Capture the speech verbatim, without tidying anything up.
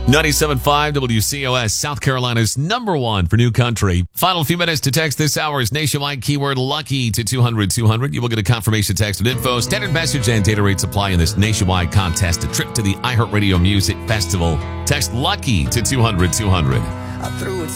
ninety-seven point five W C O S, South Carolina's number one for new country. Final few minutes to text this hour's nationwide keyword lucky to two hundred two hundred. You will get a confirmation text with info, standard message, and data rates apply in this nationwide contest. A trip to the iHeartRadio Music Festival. Text lucky to two hundred two hundred. I threw it